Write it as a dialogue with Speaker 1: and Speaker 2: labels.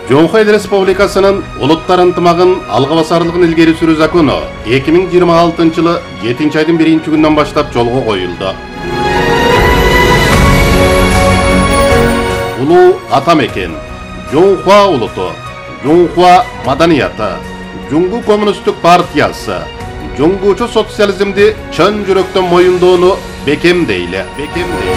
Speaker 1: Жоңхо Эл Республикасынын улуттар ынтымагын алга басарлыгын илгери сүрүү закону 2026-жылы 7-айдын 1-күнүнөн баштап жолго коюлду. Улуу ата мекен, Жоңхо улуту, Жоңхо маданияты, Жоңгу коммунисттик партиясы, жоңгучу социализмди чын жүрөктөн моюндоону бекемдейли.